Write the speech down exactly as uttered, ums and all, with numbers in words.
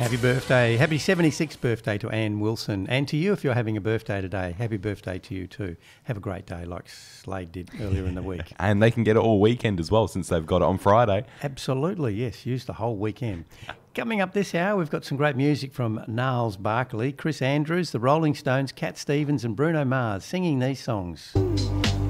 Happy birthday. Happy seventy-sixth birthday to Anne Wilson. And to you if you're having a birthday today. Happy birthday to you too. Have a great day like Slade did earlier in the week. And they can get it all weekend as well since they've got it on Friday. Absolutely, yes. Use the whole weekend. Coming up this hour, we've got some great music from Niles Barkley, Chris Andrews, the Rolling Stones, Cat Stevens and Bruno Mars singing these songs.